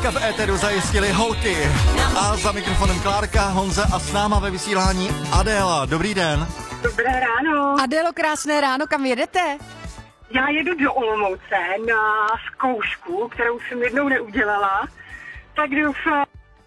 Dneska v éteru zajistili holky. A za mikrofonem Klárka, Honza a s náma ve vysílání Adéla. Dobrý den. Dobré ráno. Adélo, krásné ráno, kam jedete? Já jedu do Olomouce na zkoušku, kterou jsem jednou neudělala. Tak doufám.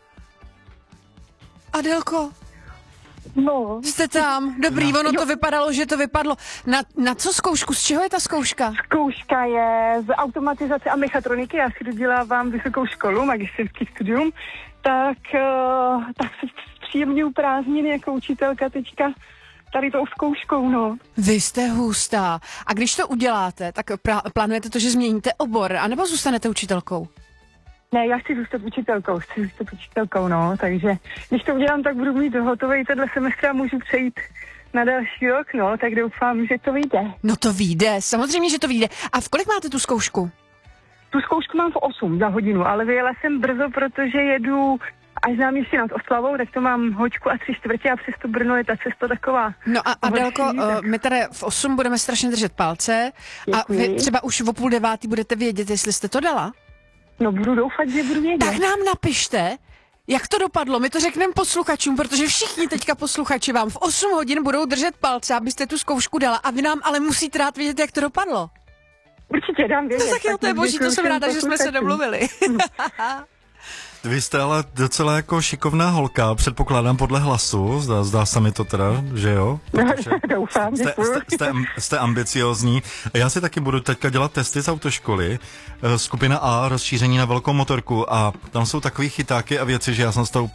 Adélko, No. jste tam? Dobrý, ono to vypadalo, že to vypadlo. Na co zkoušku? Z čeho je ta zkouška? Zkouška je z automatizace a mechatroniky. Já si dodělávám vysokou školu, magisterský studium. Tak se příjemňuju prázdniny jako učitelka teďka tady tou zkouškou, no. Vy jste hustá. A když to uděláte, tak plánujete to, že změníte obor, anebo zůstanete učitelkou? Ne, já chci zůstat učitelkou, no, takže když to udělám, tak budu mít hotový tenhle semestr a můžu přejít na další rok, no, tak doufám, že to vyjde. No to vyjde, samozřejmě, že to vyjde. A v kolik máte tu zkoušku? Tu zkoušku mám v 8 za hodinu, ale vyjela jsem brzo, protože jedu až na náměstí nad Oslavou, tak to mám hoďku a 3/4 a přes to Brno je ta cesta taková. No a Adélko, tak. my tady v 8 budeme strašně držet palce. Děkuji. A vy třeba už o 8:30 budete vědět, jestli jste to dala? No budu doufat, že budu vědět. Tak nám napište, jak to dopadlo. My to řekneme posluchačům, protože všichni teďka posluchači vám v 8 hodin budou držet palce, abyste tu zkoušku dala. A vy nám ale musíte dát vědět, jak to dopadlo. Určitě dám vědět. No tak jo, to je boží, to jsem ráda, že jsme se domluvili. Vy jste ale docela jako šikovná holka, předpokládám podle hlasu, zdá se mi to teda, že jo? Doufám, Jste ambiciózní. Já si taky budu teďka dělat testy z autoškoly, skupina A, rozšíření na velkou motorku a tam jsou takový chytáky a věci, že já jsem z toho